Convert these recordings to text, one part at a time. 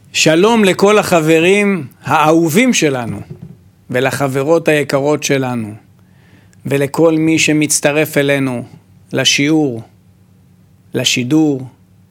שלום לכל החברים האהובים שלנו, ולחברות היקרות שלנו, ולכל מי שמצטרף אלינו לשיעור, לשידור.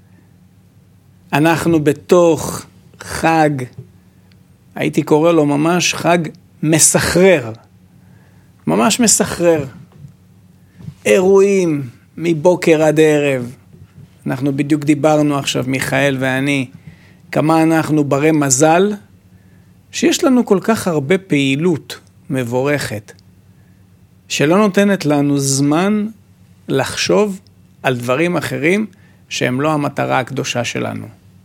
אנחנו בתוך חג, הייתי קורא לו ממש חג מסחרר, ממש מסחרר. אירועים מבוקר עד ערב. אנחנו בדיוק דיברנו עכשיו, מיכאל ואני, כמה אנחנו ברי מזל, שיש לנו כל כך הרבה פעילות מבורכת, שלא נותנת לנו זמן לחשוב על דברים אחרים שהם לא המטרה הקדושה שלנו.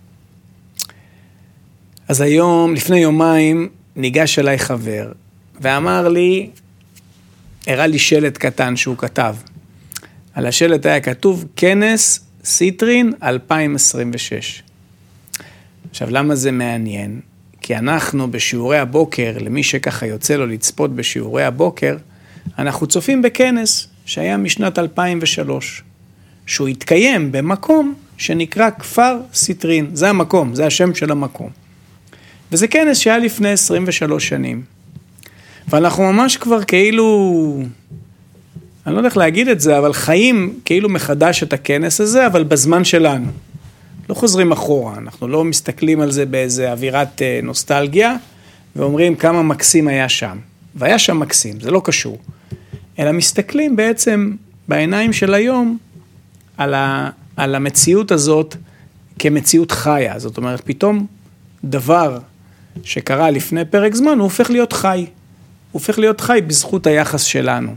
אז היום, לפני יומיים, ניגש אליי חבר, ואמר לי, הראה לי שלט קטן שהוא כתב. על השלט היה כתוב, כנס סיטרין 2026. עכשיו, למה זה מעניין? כי אנחנו בשיעורי הבוקר, למי שככה יוצא לו לצפות בשיעורי הבוקר, אנחנו צופים בכנס שהיה משנת 2003, שהוא התקיים במקום שנקרא כפר סיטרין. זה המקום, זה השם של המקום. וזה כנס שהיה לפני 23 שנים. ואנחנו ממש כבר כאילו, אני לא יודע איך להגיד את זה, אבל חיים כאילו מחדש את הכנס הזה, אבל בזמן שלנו. לא חוזרים אחורה, אנחנו לא מסתכלים על זה באיזה אווירת נוסטלגיה, ואומרים כמה מקסים היה שם. והיה שם מקסים, זה לא קשור. אלא מסתכלים בעצם בעיניים של היום, על המציאות הזאת כמציאות חיה. זאת אומרת, פתאום דבר שקרה לפני פרק זמן, הוא הופך להיות חי. הוא הופך להיות חי בזכות היחס שלנו.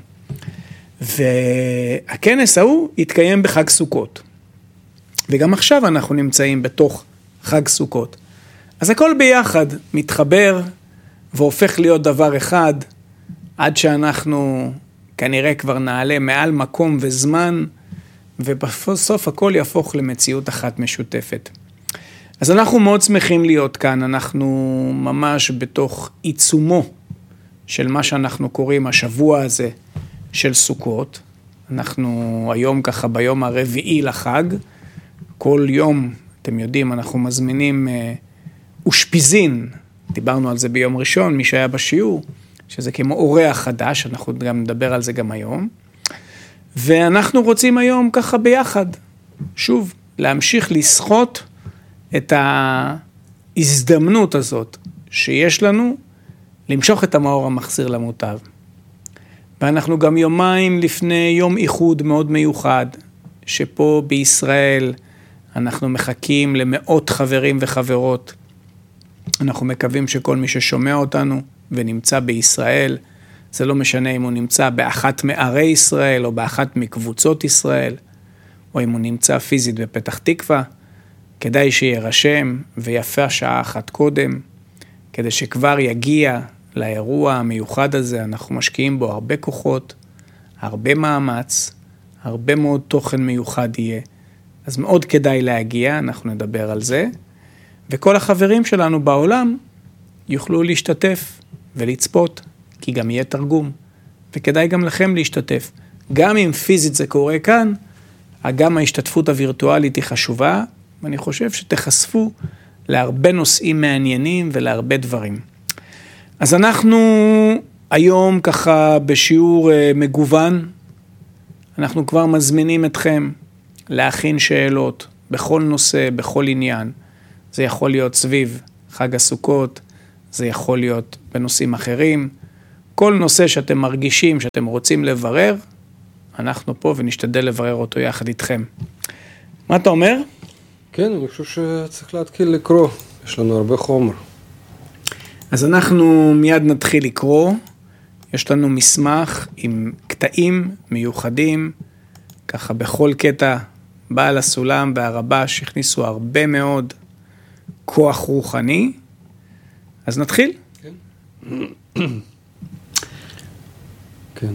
והכנס ההוא התקיים בחג סוכות. וגם עכשיו אנחנו נמצאים בתוך חג סוכות. אז הכל ביחד מתחבר והופך להיות דבר אחד, עד שאנחנו כנראה כבר נעלה מעל מקום וזמן, ובסוף הכל יהפוך למציאות אחת משותפת. אז אנחנו מאוד שמחים להיות כאן, אנחנו ממש בתוך עיצומו של מה שאנחנו קוראים השבוע הזה של סוכות. אנחנו היום ככה ביום הרביעי לחג, כל יום, אתם יודעים, אנחנו מזמינים אושפיזין, דיברנו על זה ביום ראשון, מי שהיה בשיעור, שזה כמו אורח חדש, אנחנו גם נדבר על זה גם היום, ואנחנו רוצים היום ככה ביחד, שוב, להמשיך לסחוט את ההזדמנות הזאת שיש לנו, למשוך את המאור המחזיר למוטב. ואנחנו גם יומיים לפני יום איחוד מאוד מיוחד, שפה בישראל אנחנו מחכים למאות חברים וחברות. אנחנו מקווים שכל מי ששומע אותנו ונמצא בישראל, זה לא משנה אם הוא נמצא באחת מערי ישראל או באחת מקבוצות ישראל, או אם הוא נמצא פיזית בפתח תקווה, כדאי שירשם ויפה שעה אחת קודם, כדי שכבר יגיע לאירוע המיוחד הזה. אנחנו משקיעים בו הרבה כוחות, הרבה מאמץ, הרבה מאוד תוכן מיוחד יהיה. אז מאוד כדאי להגיע, אנחנו נדבר על זה. וכל החברים שלנו בעולם יוכלו להשתתף ולצפות, כי גם יהיה תרגום. וכדאי גם לכם להשתתף. גם אם פיזית זה קורה כאן, גם ההשתתפות הווירטואלית היא חשובה, ואני חושב שתחשפו להרבה נושאים מעניינים ולהרבה דברים. אז אנחנו היום ככה בשיעור מגוון, אנחנו כבר מזמינים אתכם להכין שאלות בכל נושא, בכל עניין. זה יכול להיות סביב חג הסוכות, זה יכול להיות בנושאים אחרים. כל נושא שאתם מרגישים, שאתם רוצים לברר, אנחנו פה ונשתדל לברר אותו יחד איתכם. מה אתה אומר? כן, אני חושב שצריך להתחיל לקרוא. יש לנו הרבה חומר. אז אנחנו מיד נתחיל לקרוא. יש לנו מסמך עם קטעים מיוחדים, ככה בכל קטע בעל הסולם והרבש הכניסו הרבה מאוד כוח רוחני. אז נתחיל? כן. כן.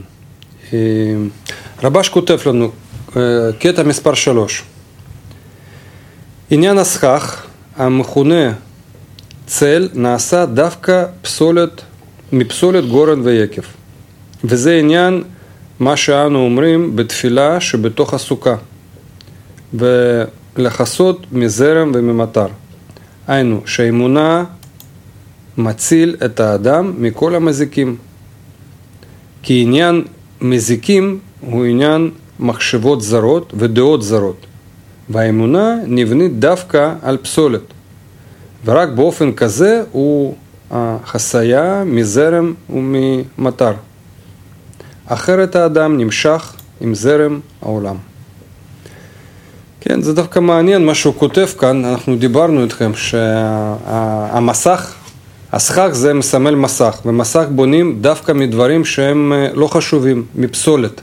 רבש כותב לנו, קטע מספר 3. עניין הסכך המכונה צל נעשה דווקא מפסולת גורן ויקב. וזה עניין מה שאנו אומרים בתפילה שבתוך הסוכה, ולחסות מזרם וממטר. היינו, שהאמונה מציל את האדם מכל המזיקים. כי עניין מזיקים הוא עניין מחשבות זרות ודעות זרות. והאמונה נבנית דווקא על פסולת. ורק באופן כזה הוא החסייה מזרם וממטר. אחרת האדם נמשך עם זרם העולם. כן, זה דווקא מעניין מה שהוא כותב כאן. אנחנו דיברנו איתכם שהמסך, הסכך זה מסמל מסך, ומסך בונים דווקא מדברים שהם לא חשובים, מפסולת.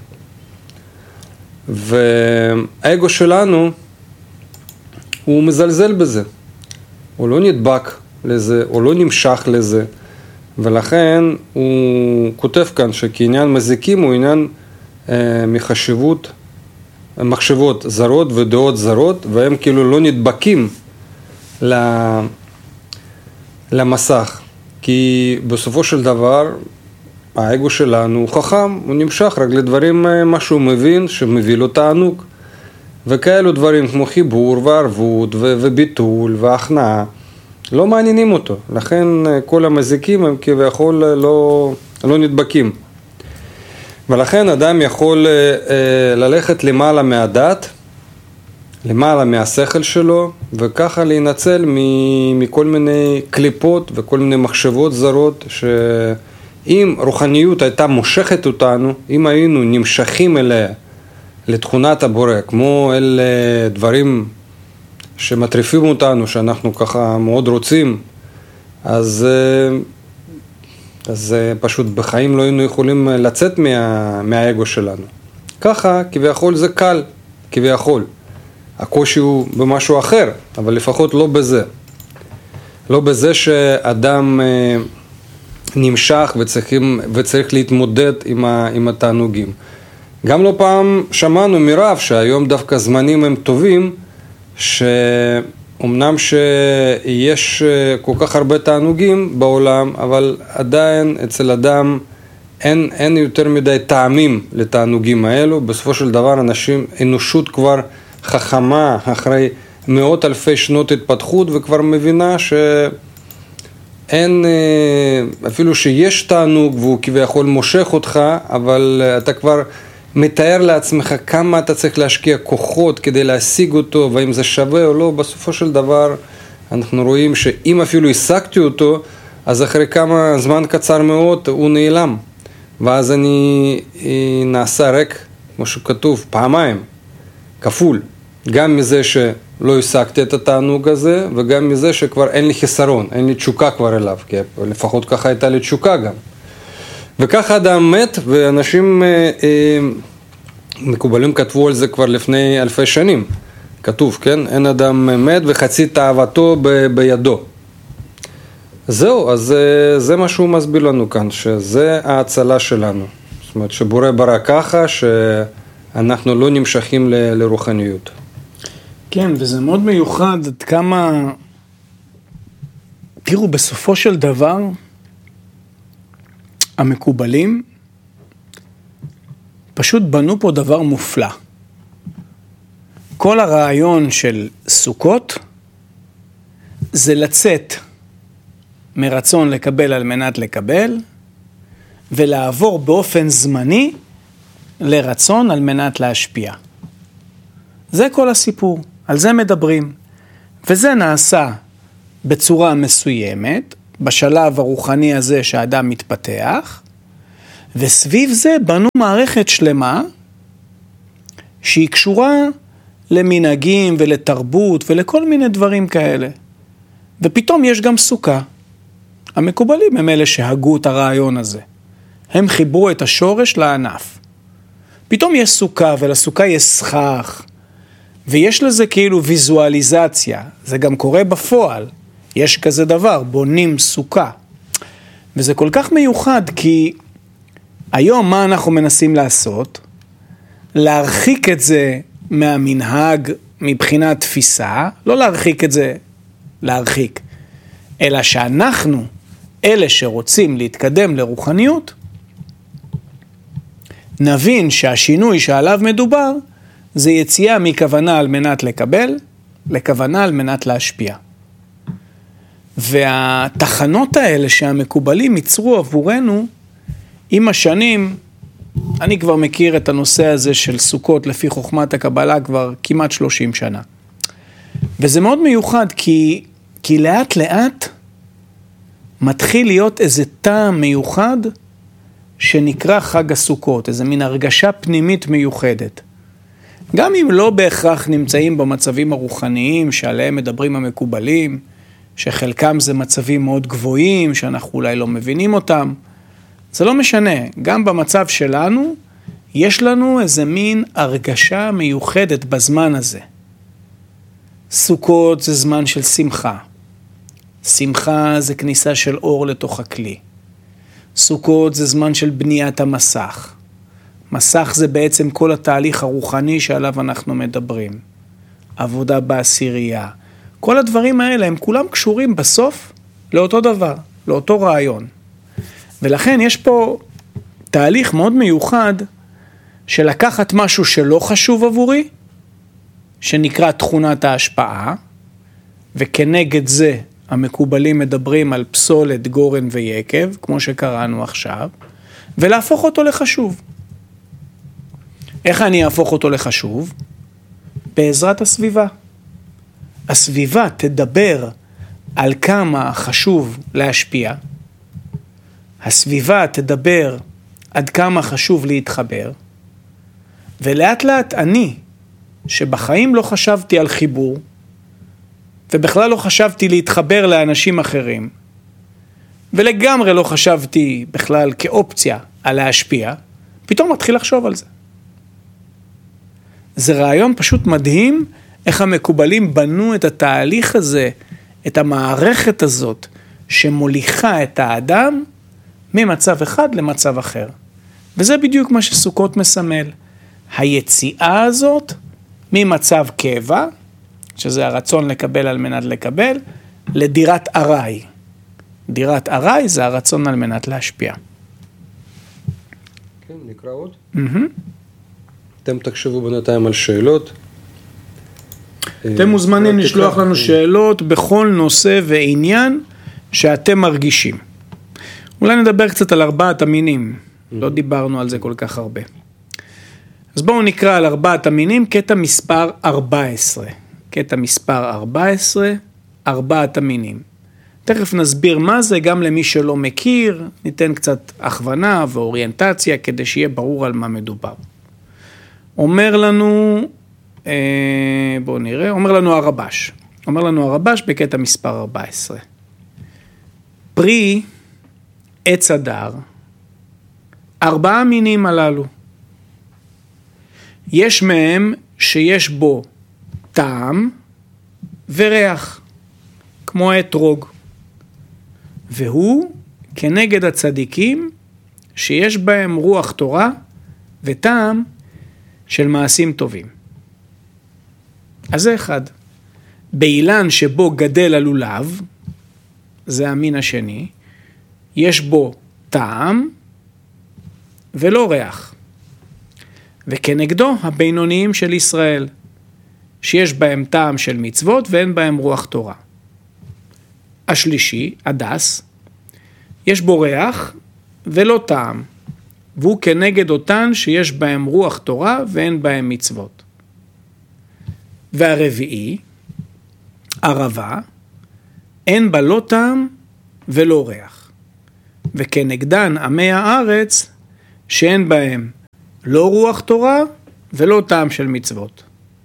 והאגו שלנו הוא מזלזל בזה, הוא לא נדבק לזה, הוא לא נמשך לזה, ולכן הוא כותב כאן שכעניין מזיקים הוא עניין מחשיבות, מחשבות זרות ודעות זרות, והם כאילו לא נדבקים למסך, כי בסופו של דבר האגו שלנו הוא חכם, הוא נמשך רק לדברים מה שהוא מבין, שמביא לו תענוג, וכאלו דברים כמו חיבור וערבות וביטול והכנעה לא מעניינים אותו, לכן כל המזיקים הם כביכול לא נדבקים. ולכן אדם יכול ללכת למעלה מהדת, למעלה מהשכל שלו, וככה להינצל מכל מיני קליפות וכל מיני מחשבות זרות, שאם רוחניות הייתה מושכת אותנו, אם היינו נמשכים אליה לתכונת הבורא, כמו אל דברים שמטריפים אותנו, שאנחנו ככה מאוד רוצים, אז פשוט בחיים לא היינו יכולים לצאת מהאגו שלנו. ככה כביכול זה קל, כביכול. הקושי הוא במשהו אחר, אבל לפחות לא בזה. לא בזה שאדם נמשך וצריך להתמודד עם התענוגים. גם לא פעם שמענו מרב שהיום דווקא זמנים הם טובים, שאומנם שיש כל כך הרבה תענוגים בעולם, אבל עדיין אצל אדם אין יותר מדי טעמים לתענוגים האלו. בסופו של דבר אנושות כבר חכמה אחרי מאות אלפי שנות התפתחות, וכבר מבינה שאין, אפילו שיש תענוג והוא כביכול מושך אותך, אבל אתה כבר מתאר לעצמך כמה אתה צריך להשקיע כוחות כדי להשיג אותו, והאם זה שווה או לא. בסופו של דבר אנחנו רואים שאם אפילו השגתי אותו, אז אחרי כמה זמן קצר מאוד הוא נעלם, ואז אני נעשה ריק, כמו שכתוב, פעמיים, כפול, גם מזה שלא השגתי את התענוג הזה, וגם מזה שכבר אין לי חיסרון, אין לי תשוקה כבר אליו, כי לפחות ככה הייתה לי תשוקה גם. וככה אדם מת, ואנשים מקובלים כתבו על זה כבר לפני אלפי שנים. כתוב, כן? אין אדם מת וחצי תאוותו בידו. זהו, אז זה מה שהוא מסביר לנו כאן, שזה ההצלה שלנו. זאת אומרת, שבורא ברא ככה, שאנחנו לא נמשכים לרוחניות. כן, וזה מאוד מיוחד עד כמה, תראו, בסופו של דבר, המקובלים פשוט בנו פה דבר מופלא. כל הרעיון של סוכות זה לצאת מרצון לקבל על מנת לקבל, ולעבור באופן זמני לרצון על מנת להשפיע. זה כל הסיפור, על זה מדברים. וזה נעשה בצורה מסוימת, בשלב הרוחני הזה שהאדם מתפתח, וסביב זה בנו מערכת שלמה, שהיא קשורה למנהגים ולתרבות ולכל מיני דברים כאלה. ופתאום יש גם סוכה. המקובלים הם אלה שהגו את הרעיון הזה. הם חיברו את השורש לענף. פתאום יש סוכה, ולסוכה יש סכך, ויש לזה כאילו ויזואליזציה. זה גם קורה בפועל. יש כזה דבר, בונים סוכה. וזה כל כך מיוחד, כי היום מה אנחנו מנסים לעשות? להרחיק את זה מהמנהג מבחינת תפיסה, לא להרחיק את זה, להרחיק, אלא שאנחנו, אלה שרוצים להתקדם לרוחניות, נבין שהשינוי שעליו מדובר, זה יציאה מכוונה על מנת לקבל, לכוונה על מנת להשפיע. והתחנות האלה שהמקובלים ייצרו עבורנו, עם השנים, אני כבר מכיר את הנושא הזה של סוכות לפי חוכמת הקבלה כבר כמעט 30 שנה. וזה מאוד מיוחד כי לאט לאט מתחיל להיות איזה טעם מיוחד שנקרא חג הסוכות, איזה מין הרגשה פנימית מיוחדת. גם אם לא בהכרח נמצאים במצבים הרוחניים שעליהם מדברים המקובלים, שחלקם זה מצבים מאוד גבוהים, שאנחנו אולי לא מבינים אותם, זה לא משנה. גם במצב שלנו, יש לנו איזה מין הרגשה מיוחדת בזמן הזה. סוכות זה זמן של שמחה. שמחה זה כניסה של אור לתוך הכלי. סוכות זה זמן של בניית המסך. מסך זה בעצם כל התהליך הרוחני שעליו אנחנו מדברים. עבודה בעשירייה. כל הדברים האלה הם כולם קשורים בסוף לאותו דבר, לאותו רעיון. ולכן יש פה תהליך מאוד מיוחד של לקחת משהו שלא חשוב עבורי, שנקרא תכונת ההשפעה, וכנגד זה המקובלים מדברים על פסולת, גורן ויקב, כמו שקראנו עכשיו, ולהפוך אותו לחשוב. איך אני אהפוך אותו לחשוב? בעזרת הסביבה. הסביבה תדבר על כמה חשוב להשפיע, הסביבה תדבר עד כמה חשוב להתחבר, ולאט לאט אני, שבחיים לא חשבתי על חיבור, ובכלל לא חשבתי להתחבר לאנשים אחרים, ולגמרי לא חשבתי בכלל כאופציה על להשפיע, פתאום מתחיל לחשוב על זה. זה רעיון פשוט מדהים, איך המקובלים בנו את התהליך הזה, את המערכת הזאת, שמוליכה את האדם ממצב אחד למצב אחר. וזה בדיוק מה שסוכות מסמל. היציאה הזאת ממצב קבע, שזה הרצון לקבל על מנת לקבל, לדירת ארעי. דירת ארעי זה הרצון על מנת להשפיע. כן, נקרא עוד. אתם תחשבו בינתיים על שאלות. אתם מוזמנים לשלוח לנו שאלות בכל נושא ועניין שאתם מרגישים. אולי נדבר קצת על 4 המינים. לא דיברנו על זה כל כך הרבה. אז בואו נקרא על 4 המינים, קטע מספר 14. קטע מספר 14, 4 המינים. תכף נסביר מה זה, גם למי שלא מכיר, ניתן קצת הכוונה ואוריינטציה, כדי שיהיה ברור על מה מדובר. אומר לנו, בואו נראה, אומר לנו הרבש. אומר לנו הרבש בקטע מספר 14. פרי עץ הדר, 4 המינים הללו. יש מהם שיש בו טעם וריח, כמו האתרוג. והוא כנגד הצדיקים שיש בהם רוח תורה וטעם של מעשים טובים. אז זה אחד. באילן שבו גדל הלולב, זה המין השני, יש בו טעם ולא ריח. וכנגדו הבינוניים של ישראל, שיש בהם טעם של מצוות ואין בהם רוח תורה. השלישי, הדס, יש בו ריח ולא טעם, והוא כנגד אותן שיש בהם רוח תורה ואין בהם מצוות. והרביעי, ערבה, אין בה לא טעם ולא ריח. וכנגדן עמי הארץ, שאין בהם לא רוח תורה ולא טעם של מצוות.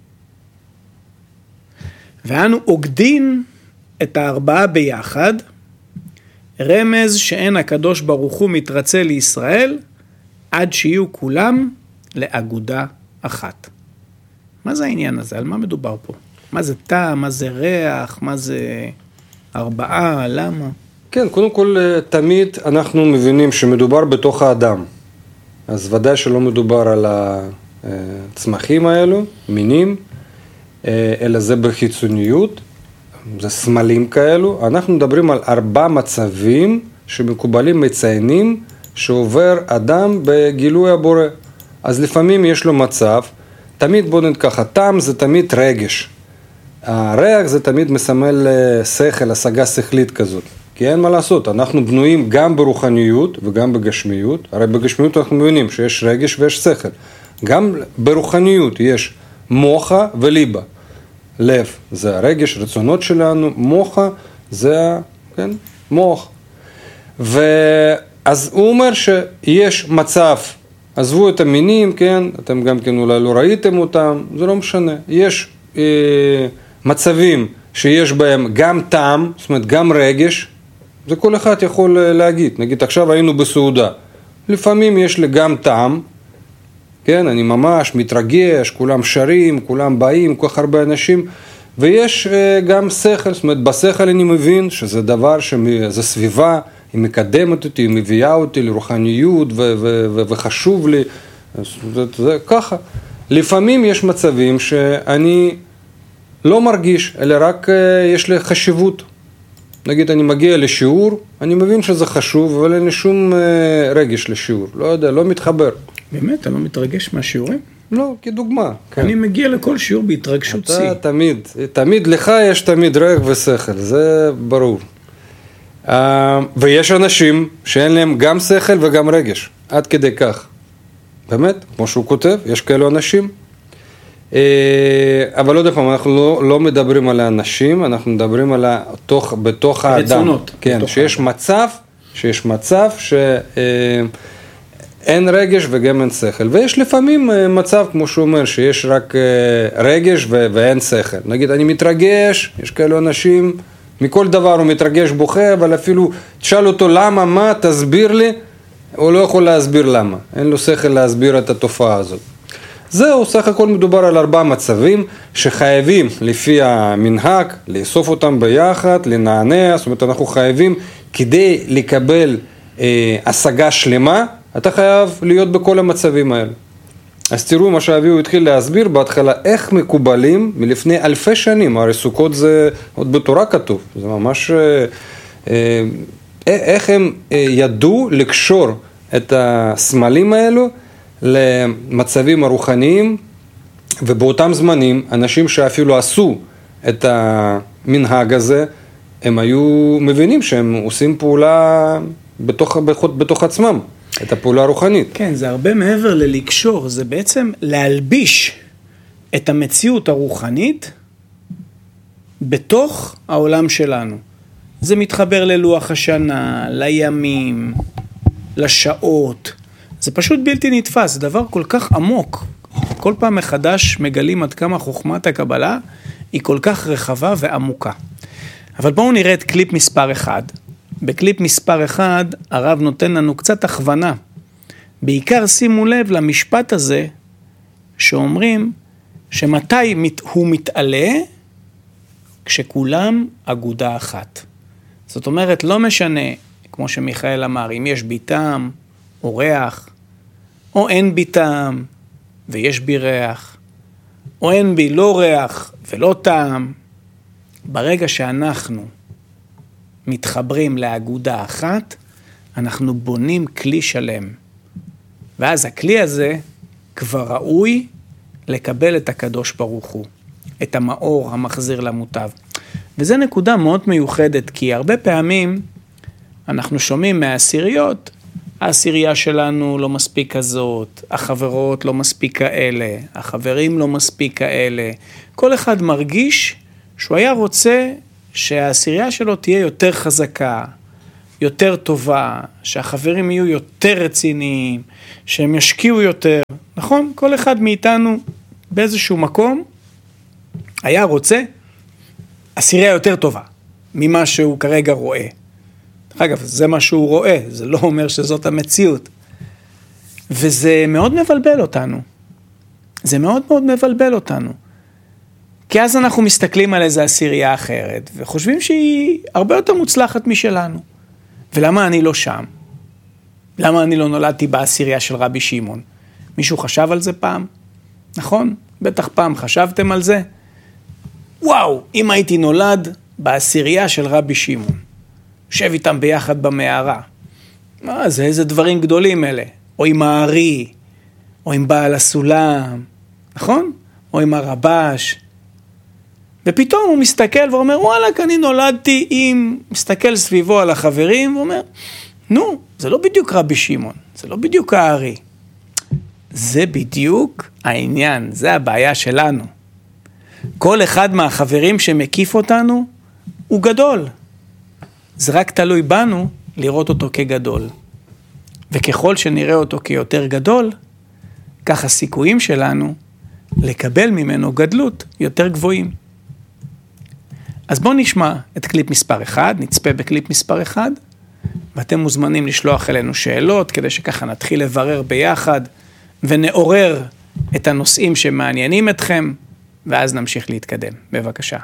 ואנו עוגדין את 4 ביחד, רמז שאין הקדוש ברוך הוא מתרצה לישראל, עד שיהיו כולם לאגודה אחת. מה זה העניין הזה? על מה מדובר פה? מה זה טעם? מה זה ריח? מה זה 4? למה? כן, קודם כל תמיד אנחנו מבינים שמדובר בתוך האדם. אז ודאי שלא מדובר על הצמחים האלו, מינים, אלא זה בחיצוניות, זה סמלים כאלו. אנחנו מדברים על 4 מצבים שמקובלים מציינים שעובר אדם בגילוי הבורא. אז לפעמים יש לו מצב, תמיד בוא נגיד ככה, טעם זה תמיד רגש. הריח זה תמיד מסמל שכל, השגה שכלית כזאת. כי אין מה לעשות, אנחנו בנויים גם ברוחניות וגם בגשמיות. הרי בגשמיות אנחנו מבינים שיש רגש ויש שכל. גם ברוחניות יש מוחה וליבה. לב זה הרגש, רצונות שלנו, מוחה זה, כן, מוח. אז הוא אומר שיש מצב, עזבו את המינים, כן, אתם גם כן אולי לא ראיתם אותם, זה לא משנה. יש מצבים שיש בהם גם טעם, זאת אומרת גם רגש, זה כל אחד יכול להגיד. נגיד עכשיו היינו בסעודה, לפעמים יש לי גם טעם, כן, אני ממש מתרגש, כולם שרים, כולם באים, כל כך הרבה אנשים, ויש גם שכל, זאת אומרת בשכל אני מבין שזה דבר, זה סביבה, היא מקדמת אותי, היא מביאה אותי לרוחניות וחשוב לי, זה ככה. לפעמים יש מצבים שאני לא מרגיש, אלא רק יש לי חשיבות. נגיד אני מגיע לשיעור, אני מבין שזה חשוב, אבל אין לי שום רגש לשיעור, לא יודע, לא מתחבר. באמת, אתה לא מתרגש מהשיעורים? לא, כדוגמה. אני מגיע לכל שיעור בהתרגשות שיא. אתה תמיד לך יש תמיד רגש ושכל, זה ברור. ויש אנשים שאין להם גם שכל וגם רגש, עד כדי כך. באמת, כמו שהוא כותב, יש כאלו אנשים. אבל עוד פעם, אנחנו לא מדברים על האנשים, אנחנו מדברים על בתוך האדם. רצונות. כן, שיש מצב אין רגש וגם אין שכל. ויש לפעמים מצב, כמו שהוא אומר, שיש רק רגש ואין שכל. נגיד, אני מתרגש, יש כאלו אנשים, מכל דבר הוא מתרגש בוכה, אבל אפילו תשאל אותו למה, מה, תסביר לי, הוא לא יכול להסביר למה. אין לו שכל להסביר את התופעה הזאת. זהו, סך הכל מדובר על 4 מצבים שחייבים לפי המנהג, לאסוף אותם ביחד, לנענע, זאת אומרת אנחנו חייבים כדי לקבל השגה שלמה, אתה חייב להיות בכל המצבים האלה. אז תראו מה שאביהו התחיל להסביר בהתחלה, איך מקובלים מלפני אלפי שנים, הרי סוכות זה עוד בתורה כתוב, זה ממש, איך הם ידעו לקשור את הסמלים האלו, למצבים הרוחניים, ובאותם זמנים, אנשים שאפילו עשו את המנהג הזה, הם היו מבינים שהם עושים פעולה בתוך עצמם, את הפעולה הרוחנית. כן, זה הרבה מעבר ללקשור, זה בעצם להלביש את המציאות הרוחנית בתוך העולם שלנו. זה מתחבר ללוח השנה, לימים, לשעות, זה פשוט בלתי נתפס, זה דבר כל כך עמוק. כל פעם מחדש מגלים עד כמה חוכמת הקבלה היא כל כך רחבה ועמוקה. אבל בואו נראה את קליפ מספר 1. בקליפ מספר 1 הרב נותן לנו קצת הכוונה. בעיקר שימו לב למשפט הזה שאומרים שמתי הוא מתעלה כשכולם אגודה אחת. זאת אומרת לא משנה, כמו שמיכאל אמר, אם יש בי טעם או ריח, או אין בי טעם ויש בי ריח, או אין בי לא ריח ולא טעם. ברגע שאנחנו מתחברים לאגודה אחת, אנחנו בונים כלי שלם. ואז הכלי הזה כבר ראוי לקבל את הקדוש ברוך הוא, את המאור המחזיר למוטב. וזו נקודה מאוד מיוחדת, כי הרבה פעמים אנחנו שומעים מהעשיריות, העשירייה שלנו לא מספיק כזאת, החברות לא מספיק כאלה, החברים לא מספיק כאלה. כל אחד מרגיש שהוא היה רוצה שהעשירייה שלו תהיה יותר חזקה, יותר טובה, שהחברים יהיו יותר רציניים, שהם ישקיעו יותר. נכון? כל אחד מאיתנו באיזשהו מקום היה רוצה עשירייה יותר טובה ממה שהוא כרגע רואה. אגב, זה מה שהוא רואה, זה לא אומר שזאת המציאות. וזה מאוד מבלבל אותנו. זה מאוד מאוד מבלבל אותנו. כי אז אנחנו מסתכלים על איזו עשירייה אחרת, וחושבים שהיא הרבה יותר מוצלחת משלנו. ולמה אני לא שם? למה אני לא נולדתי בעשירייה של רבי שמעון? מישהו חשב על זה פעם? נכון? בטח פעם חשבתם על זה? וואו, אם הייתי נולד בעשירייה של רבי שמעון. שב איתם ביחד במערה. זה איזה דברים גדולים אלה. או עם הארי, או עם בעל הסולם, נכון? או עם הרבש. ופתאום הוא מסתכל ואומר, וואלה, אני נולדתי עם, מסתכל סביבו על החברים, ואומר, נו, זה לא בדיוק רבי שמעון, זה לא בדיוק הארי. זה בדיוק העניין, זה הבעיה שלנו. כל אחד מהחברים שמקיף אותנו, הוא גדול. זה רק תלוי בנו לראות אותו כגדול. וככל שנראה אותו כיותר גדול, כך הסיכויים שלנו לקבל ממנו גדלות יותר גבוהים. אז בואו נשמע את קליפ מספר 1, נצפה בקליפ מספר 1, ואתם מוזמנים לשלוח אלינו שאלות, כדי שככה נתחיל לברר ביחד, ונעורר את הנושאים שמעניינים אתכם, ואז נמשיך להתקדם. בבקשה.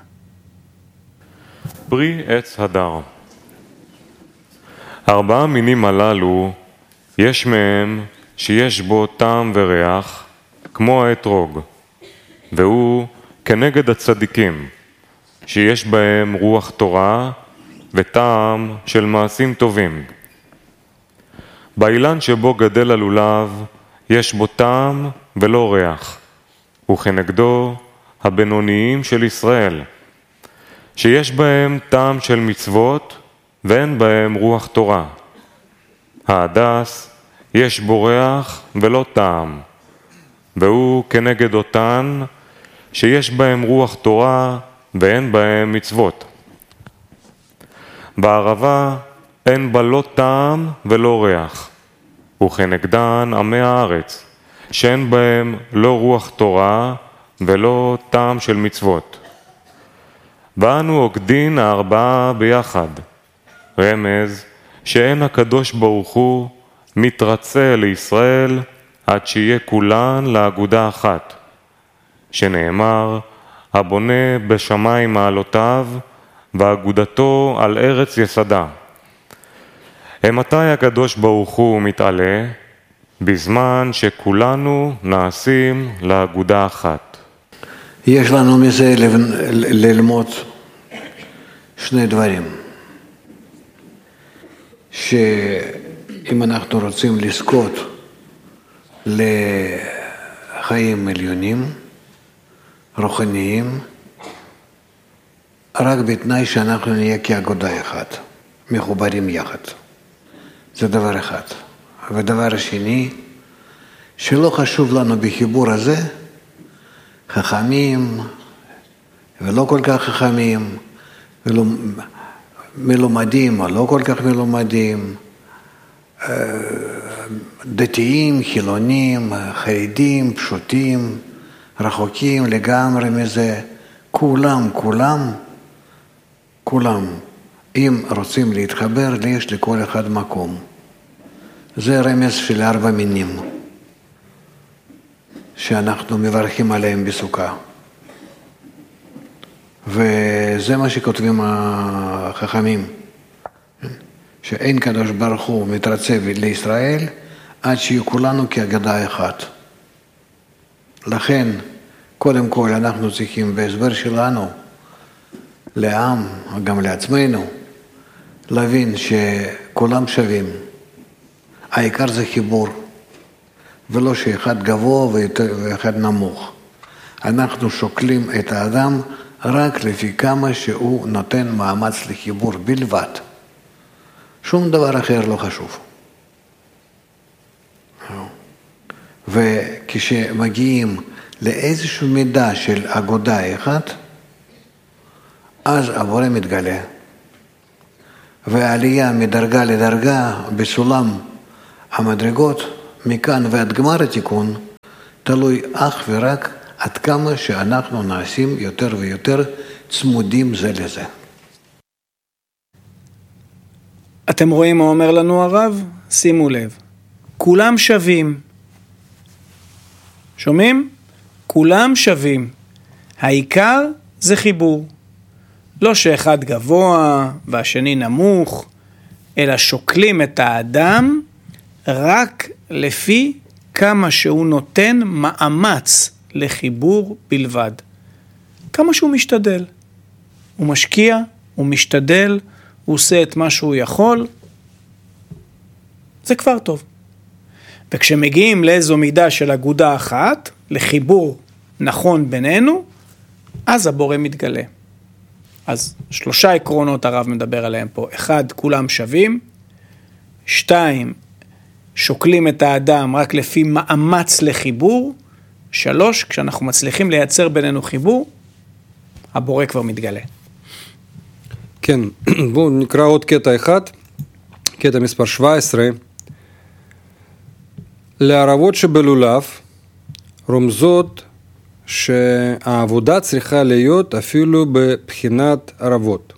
פרי עץ הדר. 4 מינים הללו, יש מהם שיש בו טעם וריח, כמו האתרוג, והוא כנגד הצדיקים, שיש בהם רוח תורה וטעם של מעשים טובים. באילן שבו גדל הלולב, יש בו טעם ולא ריח, וכנגדו הבינוניים של ישראל, שיש בהם טעם של מצוות ואין בהם רוח תורה. ההדס, יש בו ריח ולא טעם, והוא כנגד אותן שיש בהם רוח תורה ואין בהם מצוות. בערבה אין בה לא טעם ולא ריח, וכנגדן עמי הארץ, שאין בהם לא רוח תורה ולא טעם של מצוות. ואנו עוקדין 4 ביחד, רמז שאין הקדוש ברוך הוא מתרצה לישראל עד שיהיה כולן לאגודה אחת, שנאמר, הבונה בשמיים מעלותיו ואגודתו על ארץ יסדה. מתי הקדוש ברוך הוא מתעלה? בזמן שכולנו נעשים לאגודה אחת. יש לנו מזה ללמוד 2 דברים. שאם אנחנו רוצים לזכות לחיים עליונים, רוחניים, רק בתנאי שאנחנו נהיה כאגודה אחת, מחוברים יחד. זה דבר אחד. ודבר השני, שלא חשוב לנו בחיבור הזה, חכמים ולא כל כך חכמים, מלומדים או לא כל כך מלומדים, דתיים, חילונים, חרדים, פשוטים, רחוקים לגמרי מזה, כולם, אם רוצים להתחבר, יש לכל אחד מקום. זה רמז של 4 מינים, שאנחנו מברכים עליהם בסוכה. וזה מה שכותבים החכמים, שאין קדוש ברוך הוא מתרצה לישראל עד שיהיו כולנו כאגדה אחת. לכן, קודם כל אנחנו צריכים בהסבר שלנו לעם, גם לעצמנו, להבין שכולם שווים. העיקר זה חיבור, ולא שאחד גבוה ואחד נמוך. אנחנו שוקלים את האדם רק לפי כמה שהוא נותן מאמץ לחיבור בלבד. שום דבר אחר לא חשוב. וכשמגיעים לאיזשהו מידה של אגודה אחת, אז הבורא מתגלה. והעלייה מדרגה לדרגה בסולם המדרגות, מכאן ועד גמר התיקון, תלוי אך ורק עד כמה שאנחנו נעשים יותר ויותר צמודים זה לזה. אתם רואים מה אומר לנו הרב? שימו לב. כולם שווים. שומעים? כולם שווים. העיקר זה חיבור. לא שאחד גבוה והשני נמוך, אלא שוקלים את האדם רק לפי כמה שהוא נותן מאמץ לחיבור בלבד. כמה שהוא משתדל. הוא משקיע, הוא משתדל, הוא עושה את מה שהוא יכול, זה כבר טוב. וכשמגיעים לאיזו מידה של אגודה אחת, לחיבור נכון בינינו, אז הבורא מתגלה. אז 3 עקרונות הרב מדבר עליהם פה. 1, כולם שווים. 2, שוקלים את האדם רק לפי מאמץ לחיבור. 3, כשאנחנו מצליחים לייצר בינינו חיבור, הבורא כבר מתגלה. כן, בואו נקרא עוד קטע אחד, קטע מספר 17. לערבות שבלולב רומזות שהעבודה צריכה להיות אפילו בבחינת ערבות.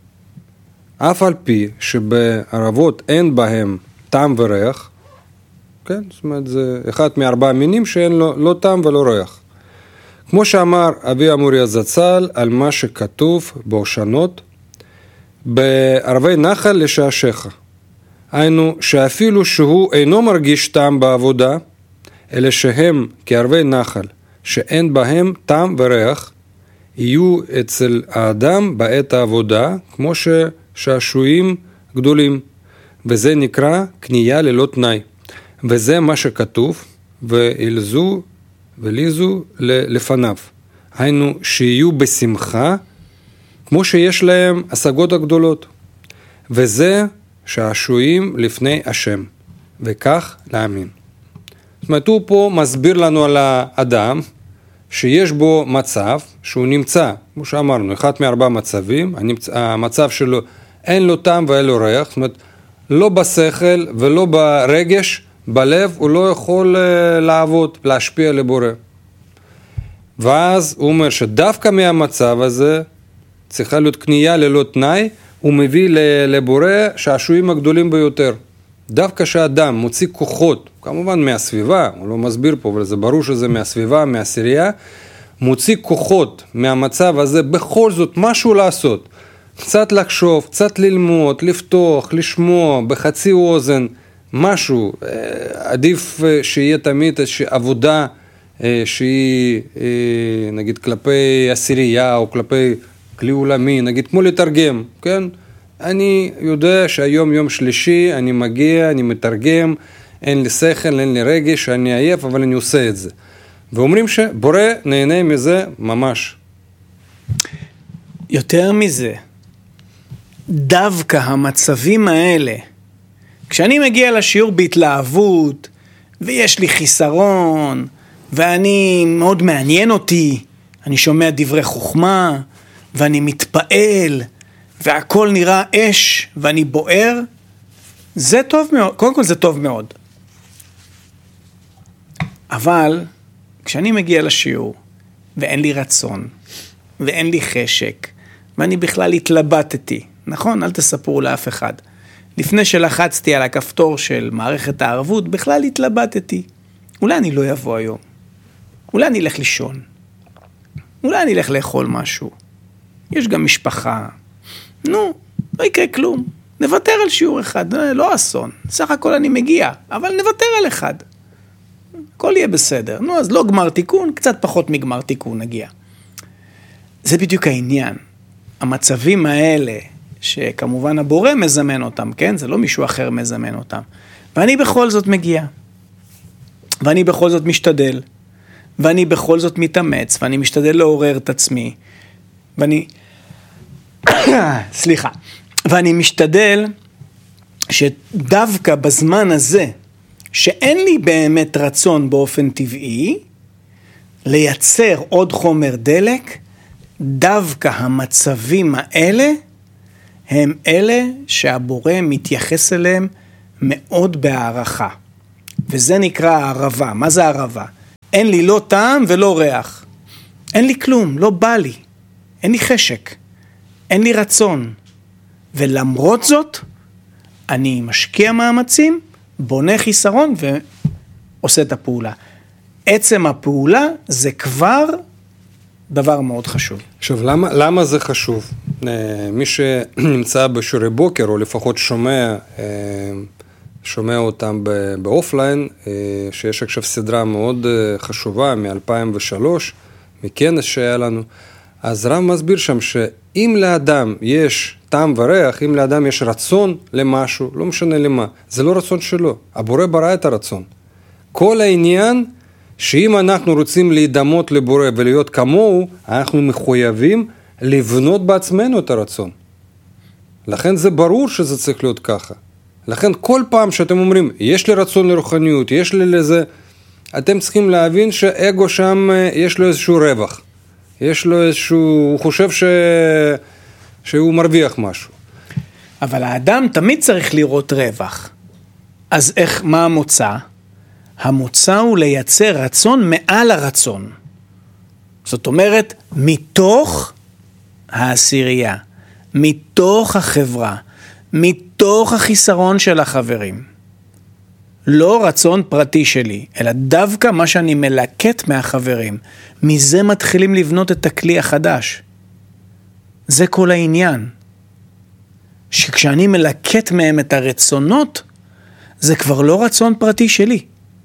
אף על פי שבערבות אין בהם טעם וריח, כן? זאת אומרת, זה אחד מ4 מינים שאין לו לא טעם ולא ריח. כמו שאמר אבי אמורי זצ"ל על מה שכתוב בהושענות, בערבי נחל לשעשך. היינו שאפילו שהוא אינו מרגיש טעם בעבודה, אלא שהם כערבי נחל, שאין בהם טעם וריח, יהיו אצל האדם בעת העבודה, כמו ששעשועים גדולים. וזה נקרא קנייה ללא תנאי. וזה מה שכתוב, ואילזו וליזו לפניו. היינו שיהיו בשמחה, כמו שיש להם השגות הגדולות. וזה שעשועים לפני השם, וכך להאמין. זאת אומרת, הוא פה מסביר לנו על האדם, שיש בו מצב שהוא נמצא, כמו שאמרנו, אחד מ4 מצבים, המצב שלו אין לו טעם ואין לו ריח, זאת אומרת, לא בשכל ולא ברגש, בלב הוא לא יכול לעבוד, להשפיע לבורא. ואז הוא אומר שדווקא מהמצב הזה, צריכה להיות קנייה ללא תנאי, הוא מביא לבורא שעשועים הגדולים ביותר. דווקא שהאדם מוציא כוחות, כמובן מהסביבה, הוא לא מסביר פה, אבל זה ברור שזה מהסביבה, מהעשירייה, מוציא כוחות מהמצב הזה, בכל זאת משהו לעשות. קצת לחשוב, קצת ללמוד, לפתוח, לשמוע, בחצי אוזן, משהו. עדיף שיהיה תמיד איזושהי עבודה שהיא, נגיד, כלפי עשירייה או כלפי כלי עולמי, נגיד, כמו לתרגם, כן? אני יודע שהיום יום שלישי, אני מגיע, אני מתרגם, אין לי שכל, אין לי רגש, אני עייף, אבל אני עושה את זה. ואומרים שבורא נהנה מזה ממש. יותר מזה, דווקא המצבים האלה, כשאני מגיע לשיעור בהתלהבות, ויש לי חיסרון, ואני מאוד מעניין אותי, אני שומע דברי חוכמה, ואני מתפעל, והכל נראה אש, ואני בוער, זה טוב מאוד, קודם כל זה טוב מאוד. אבל, כשאני מגיע לשיעור, ואין לי רצון, ואין לי חשק, ואני בכלל התלבטתי, נכון? אל תספרו לאף אחד. לפני שלחצתי על הכפתור של מערכת הערבות, בכלל התלבטתי. אולי אני לא אבוא היום. אולי אני אלך לישון. אולי אני אלך לאכול משהו. יש גם משפחה. נו, לא יקרה כלום. נוותר על שיעור אחד, לא אסון. סך הכל אני מגיע, אבל נוותר על אחד. הכל יהיה בסדר. נו, אז לא גמר תיקון, קצת פחות מגמר תיקון נגיע. זה בדיוק העניין. המצבים האלה, שכמובן הבורא מזמן אותם, כן? זה לא מישהו אחר מזמן אותם. ואני בכל זאת מגיע. ואני בכל זאת משתדל. ואני בכל זאת מתאמץ. ואני משתדל לעורר את עצמי. ואני... סליחה. ואני משתדל שדווקא בזמן הזה, שאין לי באמת רצון באופן טבעי, לייצר עוד חומר דלק, דווקא המצבים האלה, הם אלה שהבורא מתייחס אליהם מאוד בהערכה. וזה נקרא הערבה. מה זה הערבה? אין לי לא טעם ולא ריח. אין לי כלום, לא בא לי. אין לי חשק. אין לי רצון. ולמרות זאת, אני משקיע מאמצים, בונה חיסרון ועושה את הפעולה. עצם הפעולה זה כבר דבר מאוד חשוב. עכשיו, למה זה חשוב? מי שנמצא בשיעורי בוקר, או לפחות שומע אותם באופליין, שיש עכשיו סדרה מאוד חשובה מ-2003, מכנס שהיה לנו, אז רב מסביר שם שאם לאדם יש טעם וריח, אם לאדם יש רצון למשהו, לא משנה למה, זה לא רצון שלו, הבורא ברא את הרצון. כל העניין שאם אנחנו רוצים להידמות לבורא ולהיות כמוהו, אנחנו מחויבים לבנות בעצמנו את הרצון. לכן זה ברור שזה צריך להיות ככה. לכן כל פעם שאתם אומרים, יש לי רצון לרוחניות, יש לי לזה, אתם צריכים להבין שהאגו שם יש לו איזשהו רווח. יש לו איזשהו, הוא חושב שהוא מרוויח משהו. אבל האדם תמיד צריך לראות רווח. אז מה המוצא? המוצא הוא לייצר רצון מעל הרצון. זאת אומרת, מתוך העשירייה, מתוך החברה, מתוך החיסרון של החברים. לא רצון פרטי שלי, אלא דווקא מה שאני מלקט מהחברים. מזה מתחילים לבנות את הכלי החדש. זה כל העניין. שכשאני מלקט מהם את הרצונות, זה כבר לא רצון פרטי שלי.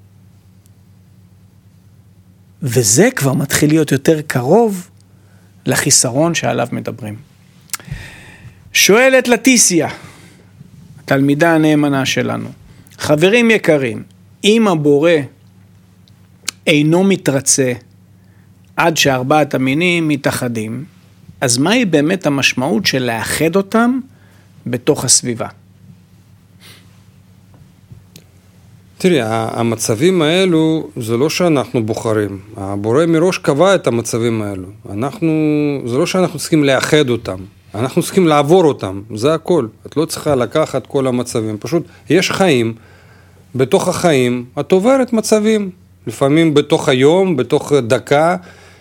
וזה כבר מתחיל להיות יותר קרוב לחיסרון שעליו מדברים. שואלת לטיסיה, התלמידה הנאמנה שלנו, חברים יקרים, אם הבורא אינו מתרצה עד שארבעת המינים מתאחדים, אז מהי באמת המשמעות של לאחד אותם בתוך הסביבה? תראי, המצבים האלו זה לא שאנחנו בוחרים. הבורא מראש קבע את המצבים האלו. זה לא שאנחנו צריכים לאחד אותם. אנחנו צריכים לעבור אותם. זה הכל. את לא צריכה לקחת כל המצבים. פשוט יש חיים. בתוך החיים את עוברת מצבים. לפעמים בתוך היום, בתוך דקה,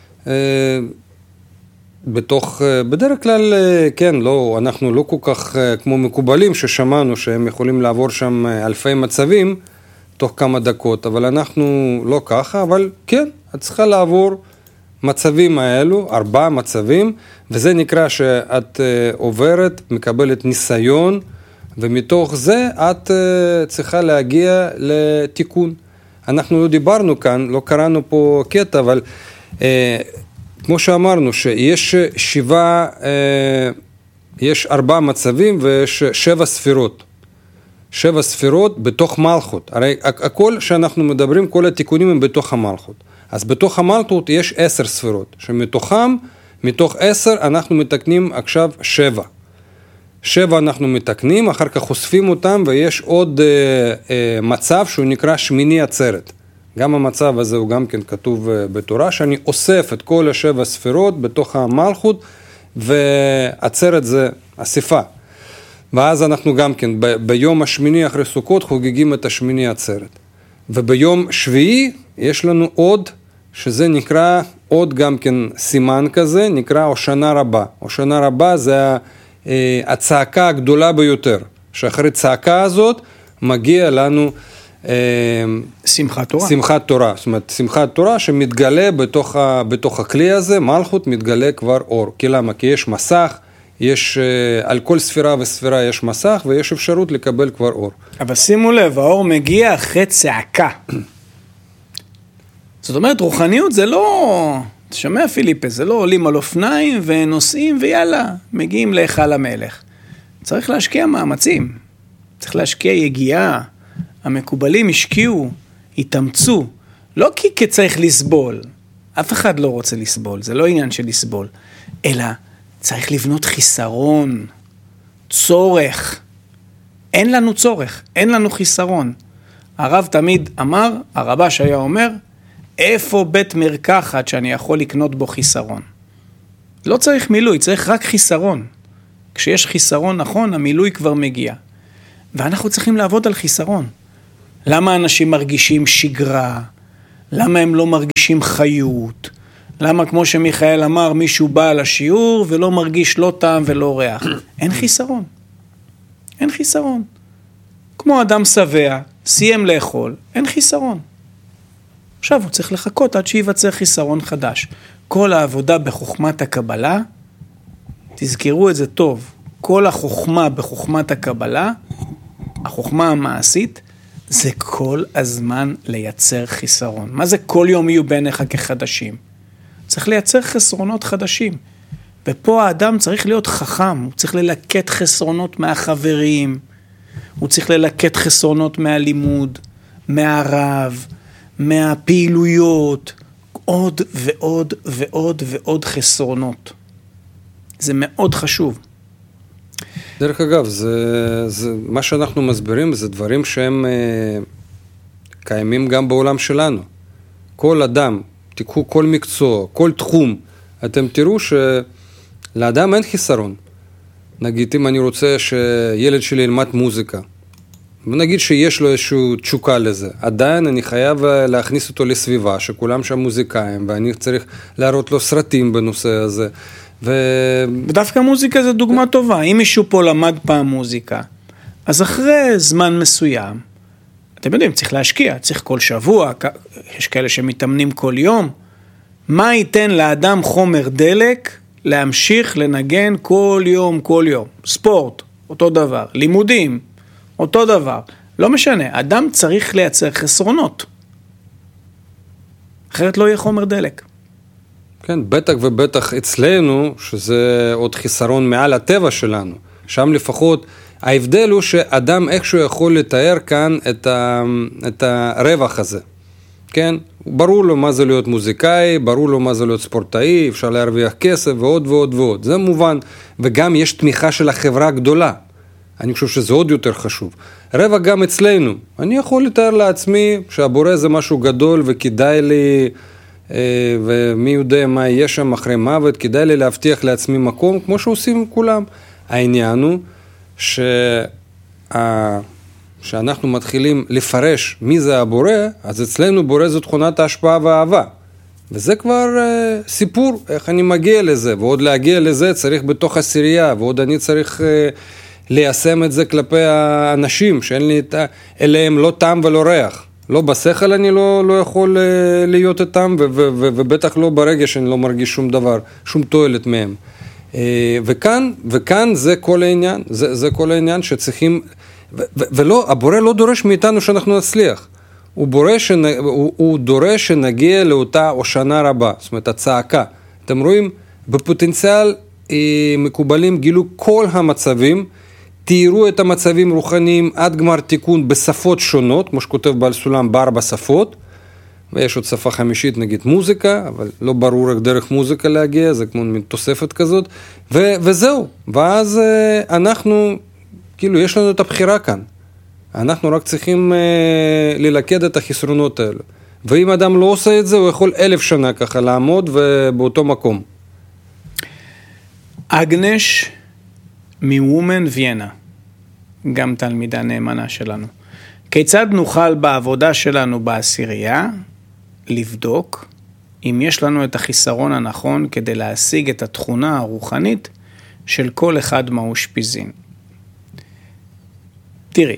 בדרך כלל, כן, לא, אנחנו לא כל כך כמו מקובלים ששמענו שהם יכולים לעבור שם אלפי מצבים תוך כמה דקות, אבל אנחנו לא ככה, אבל כן, את צריכה לעבור מצבים האלו, 4 מצבים, וזה נקרא שאת עוברת, מקבלת ניסיון, ומתוך זה את צריכה להגיע לתיקון. אנחנו לא דיברנו כאן, לא קראנו פה קטע, אבל כמו שאמרנו, שיש 4 מצבים ויש 7 ספירות. 7 ספירות בתוך מלכות. הרי הכל שאנחנו מדברים, כל התיקונים הם בתוך המלכות. אז בתוך המלכות יש 10 ספירות, שמתוכם, מתוך 10 אנחנו מתקנים עכשיו 7. 7 אנחנו מתקנים, אחר כך חושפים אותם, ויש עוד מצב שהוא נקרא שמיני עצרת. גם המצב הזה הוא גם כן כתוב בתורה, שאני אוסף את כל 7 ספירות בתוך המלכות, ועצרת זה אסיפה. ואז אנחנו גם כן, ביום השמיני אחרי סוכות חוגגים את השמיני עצרת. וביום שביעי יש לנו עוד, שזה נקרא עוד גם כן סימן כזה, נקרא הושענא רבה. הושענא רבה זה הצעקה הגדולה ביותר, שאחרי צעקה הזאת מגיע לנו שמחת תורה. שמחת תורה, זאת אומרת, שמחת תורה שמתגלה בתוך הכלי הזה, מלכות מתגלה כבר אור. כי למה? כי יש מסך, יש, על כל ספירה וספירה יש מסך, ויש אפשרות לקבל כבר אור. אבל שימו לב, האור מגיע אחרי צעקה. זאת אומרת, רוחניות זה לא, אתה שומע פיליפה, זה לא עולים על אופניים ונוסעים ויאללה, מגיעים להיכל המלך. צריך להשקיע מאמצים, צריך להשקיע יגיעה, המקובלים השקיעו, התאמצו, לא כי צריך לסבול, אף אחד לא רוצה לסבול, זה לא עניין של לסבול, אלא צריך לבנות חיסרון, צורך. אין לנו צורך, אין לנו חיסרון. הרב תמיד אמר, הרבש היה אומר, איפה בית מרקחת שאני יכול לקנות בו חיסרון? לא צריך מילוי, צריך רק חיסרון. כשיש חיסרון נכון, המילוי כבר מגיע. ואנחנו צריכים לעבוד על חיסרון. למה אנשים מרגישים שגרה? למה הם לא מרגישים חיות? למה כמו שמיכאל אמר, מישהו בא לשיעור ולא מרגיש לא טעם ולא ריח? אין חיסרון. אין חיסרון. כמו אדם שבע, סיים לאכול, אין חיסרון. עכשיו הוא צריך לחכות עד שיווצר חיסרון חדש. כל העבודה בחוכמת הקבלה, תזכרו את זה טוב, כל החוכמה בחוכמת הקבלה, החוכמה המעשית, זה כל הזמן לייצר חיסרון. מה זה כל יום יהיו בעיניך כחדשים? צריך לייצר חסרונות חדשים. ופה האדם צריך להיות חכם, הוא צריך ללקט חסרונות מהחברים, הוא צריך ללקט חסרונות מהלימוד, מהרב, מהפעילויות עוד ועוד ועוד ועוד חסרונות. זה מאוד חשוב. דרך אגב, מה שאנחנו מסבירים זה דברים שהם קיימים גם בעולם שלנו. כל אדם, תיקחו כל מקצוע, כל תחום, אתם תראו שלאדם אין חיסרון. נגיד, אם אני רוצה שילד שלי ילמד מוזיקה, ונגיד שיש לו איזשהו תשוקה לזה, עדיין אני חייב להכניס אותו לסביבה, שכולם שם מוזיקאים, ואני צריך להראות לו סרטים בנושא הזה. ודווקא מוזיקה זה דוגמה טובה. אם מישהו פה למד פעם מוזיקה, אז אחרי זמן מסוים, אתם יודעים, צריך להשקיע, צריך כל שבוע, יש כאלה שמתאמנים כל יום. מה ייתן לאדם חומר דלק להמשיך לנגן כל יום, כל יום? ספורט, אותו דבר. לימודים, אותו דבר. לא משנה, אדם צריך לייצר חסרונות. אחרת לא יהיה חומר דלק. כן, בטח ובטח אצלנו, שזה עוד חיסרון מעל הטבע שלנו. שם לפחות, ההבדל הוא שאדם איכשהו יכול לתאר כאן את הרווח הזה. כן? ברור לו מה זה להיות מוזיקאי, ברור לו מה זה להיות ספורטאי, אפשר להרוויח כסף ועוד ועוד ועוד. זה מובן. וגם יש תמיכה של החברה גדולה. אני חושב שזה עוד יותר חשוב. רווח גם אצלנו. אני יכול לתאר לעצמי שהבורא זה משהו גדול וכדאי לי, ומי יודע מה יהיה שם אחרי מוות, כדאי לי להבטיח לעצמי מקום, כמו שעושים כולם. העניין הוא שאנחנו מתחילים לפרש מי זה הבורא, אז אצלנו בורא זו תכונת ההשפעה והאהבה. וזה כבר סיפור, איך אני מגיע לזה, ועוד להגיע לזה צריך בתוך עשירייה, ועוד אני צריך ליישם את זה כלפי האנשים, שאין לי אליהם לא טעם ולא ריח. לא בשכל אני לא יכול להיות איתם, ובטח לא ברגע שאני לא מרגיש שום דבר, שום תועלת מהם. וכאן זה כל העניין, זה כל העניין שצריכים, ולא, הבורא לא דורש מאיתנו שאנחנו נצליח. הוא דורש שנגיע לאותה הושענא רבה, זאת אומרת הצעקה. אתם רואים, בפוטנציאל מקובלים גילו כל המצבים, תיארו את המצבים רוחניים עד גמר תיקון בשפות שונות, כמו שכותב בעל סולם ב4 שפות, ויש עוד שפה חמישית נגיד מוזיקה, אבל לא ברור רק דרך מוזיקה להגיע, זה כמו תוספת כזאת, וזהו, ואז אנחנו, כאילו יש לנו את הבחירה כאן, אנחנו רק צריכים ללכד את החסרונות האלה, ואם אדם לא עושה את זה, הוא יכול 1000 שנה ככה לעמוד ובאותו מקום. אגנש מוומן ויינה, גם תלמידה נאמנה שלנו. כיצד נוכל בעבודה שלנו בעשירייה לבדוק אם יש לנו את החיסרון הנכון כדי להשיג את התכונה הרוחנית של כל אחד מהאושפיזין? תראי,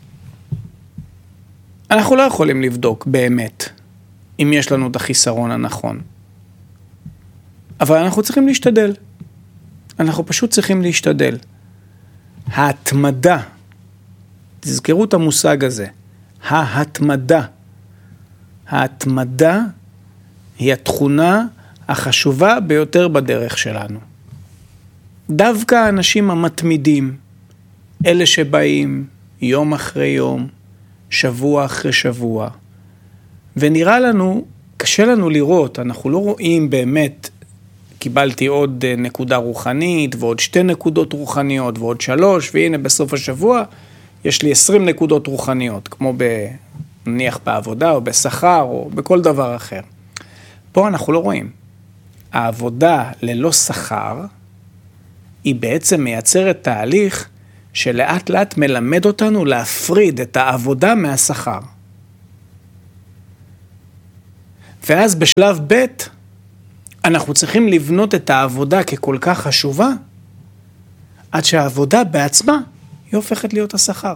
אנחנו לא יכולים לבדוק באמת אם יש לנו את החיסרון הנכון. אבל אנחנו צריכים להשתדל. אנחנו פשוט צריכים להשתדל. ההתמדה, תזכרו את המושג הזה, ההתמדה. ההתמדה היא התכונה החשובה ביותר בדרך שלנו. דווקא האנשים המתמידים, אלה שבאים יום אחרי יום, שבוע אחרי שבוע, ונראה לנו, קשה לנו לראות, אנחנו לא רואים באמת, קיבלתי עוד נקודה רוחנית, ועוד 2 נקודות רוחניות, ועוד 3, והנה בסוף השבוע, יש לי 20 נקודות רוחניות, כמו נניח בעבודה, או בשכר, או בכל דבר אחר. פה אנחנו לא רואים. העבודה ללא שכר, היא בעצם מייצרת תהליך, שלאט לאט מלמד אותנו להפריד את העבודה מהשכר. ואז בשלב ב' אנחנו צריכים לבנות את העבודה ככל כך חשובה, עד שהעבודה בעצמה היא הופכת להיות השכר.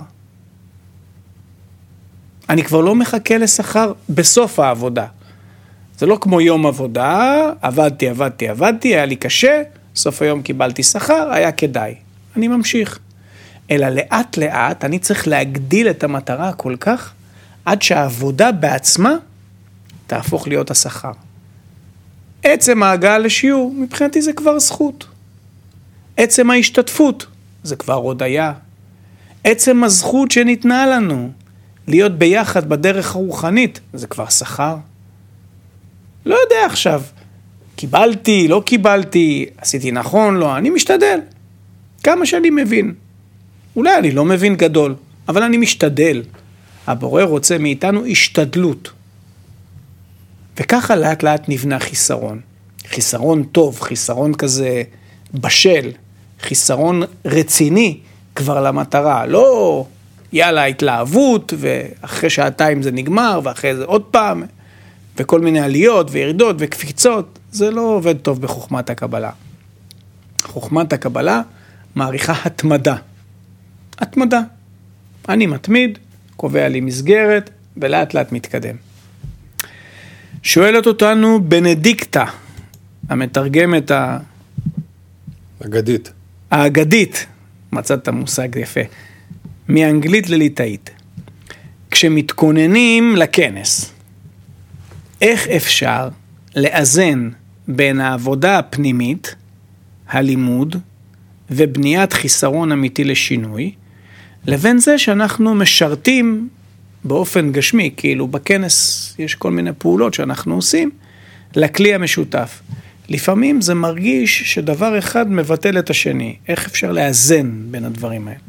אני כבר לא מחכה לשכר בסוף העבודה. זה לא כמו יום עבודה, עבדתי, היה לי קשה, סוף היום קיבלתי שכר, היה כדאי. אני ממשיך. אלא לאט לאט אני צריך להגדיל את המטרה כל כך, עד שהעבודה בעצמה תהפוך להיות השכר. עצם ההגעה לשיעור, מבחינתי זה כבר זכות. עצם ההשתתפות, זה כבר הודיה. עצם הזכות שניתנה לנו, להיות ביחד בדרך הרוחנית, זה כבר שכר. לא יודע עכשיו, קיבלתי, לא קיבלתי, עשיתי נכון, לא, אני משתדל. כמה שאני מבין. אולי אני לא מבין גדול, אבל אני משתדל. הבורא רוצה מאיתנו השתדלות. וככה לאט לאט נבנה חיסרון. חיסרון טוב, חיסרון כזה בשל, חיסרון רציני כבר למטרה. לא יאללה התלהבות, ואחרי שעתיים זה נגמר, ואחרי זה עוד פעם, וכל מיני עליות וירידות וקפיצות. זה לא עובד טוב בחוכמת הקבלה. חוכמת הקבלה מעריכה התמדה. התמדה. אני מתמיד, קובע לי מסגרת, ולאט לאט מתקדם. שואלת אותנו בנדיקטה, המתרגמת אגדית. האגדית, מצאת מושג יפה, מאנגלית לליטאית. כשמתכוננים לכנס, איך אפשר לאזן בין העבודה הפנימית, הלימוד, ובניית חיסרון אמיתי לשינוי, לבין זה שאנחנו משרתים באופן גשמי, כאילו בכנס יש כל מיני פעולות שאנחנו עושים, לכלי המשותף. לפעמים זה מרגיש שדבר אחד מבטל את השני. איך אפשר לאזן בין הדברים האלה?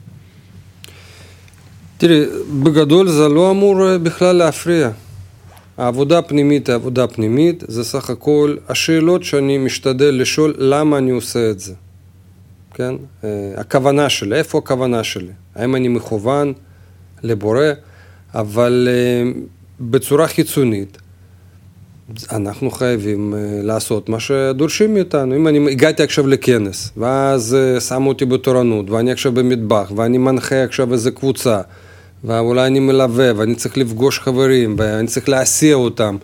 תראי, בגדול זה לא אמור בכלל להפריע. העבודה הפנימית, זה סך הכל השאלות שאני משתדל לשאול למה אני עושה את זה. כן? הכוונה שלי, איפה הכוונה שלי? האם אני מכוון לבורא? אבל בצורה חיצונית, אנחנו חייבים לעשות מה שדורשים מאיתנו. אם אני הגעתי עכשיו לכנס, ואז שמו אותי בתורנות, ואני עכשיו במטבח, ואני מנחה עכשיו איזה קבוצה, ואולי אני מלווה, ואני צריך לפגוש חברים, ואני צריך להסיע אותם.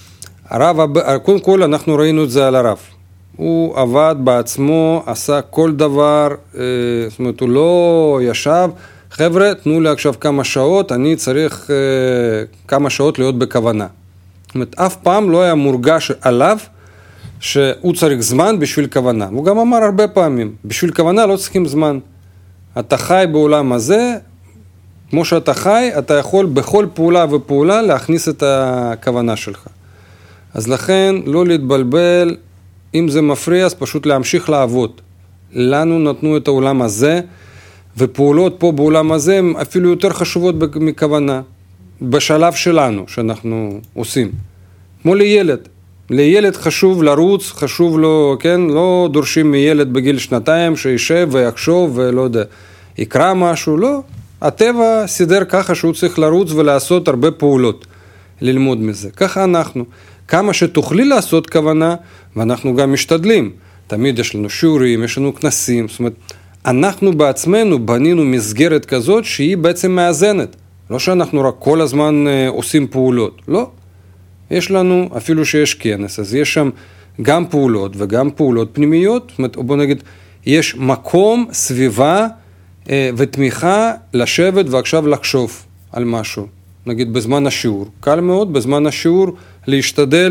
קודם כל אנחנו ראינו את זה על הרב. הוא עבד בעצמו, עשה כל דבר, זאת אומרת, הוא לא ישב, חבר'ה, תנו לי עכשיו כמה שעות, אני צריך כמה שעות להיות בכוונה. זאת אומרת, אף פעם לא היה מורגש עליו שהוא צריך זמן בשביל כוונה. הוא גם אמר הרבה פעמים, בשביל כוונה לא צריכים זמן. אתה חי בעולם הזה, כמו שאתה חי, אתה יכול בכל פעולה ופעולה להכניס את הכוונה שלך. אז לכן לא להתבלבל, אם זה מפריע, אז פשוט להמשיך לעבוד. לנו נתנו את העולם הזה, ופעולות פה בעולם הזה הן אפילו יותר חשובות מכוונה, בשלב שלנו שאנחנו עושים. כמו לילד. לילד חשוב לרוץ, חשוב לו, כן? לא דורשים מילד בגיל 2 שישב ויחשוב ולא יודע, יקרא משהו, לא. הטבע סידר ככה שהוא צריך לרוץ ולעשות הרבה פעולות, ללמוד מזה. ככה אנחנו. כמה שתוכלי לעשות כוונה, ואנחנו גם משתדלים. תמיד יש לנו שיעורים, יש לנו כנסים, זאת אומרת, אנחנו בעצמנו בנינו מסגרת כזאת שהיא בעצם מאזנת. לא שאנחנו רק כל הזמן עושים פעולות, לא. יש לנו, אפילו שיש כנס, אז יש שם גם פעולות וגם פעולות פנימיות, זאת אומרת, בוא נגיד, יש מקום, סביבה ותמיכה לשבת ועכשיו לחשוב על משהו. נגיד בזמן השיעור, קל מאוד בזמן השיעור להשתדל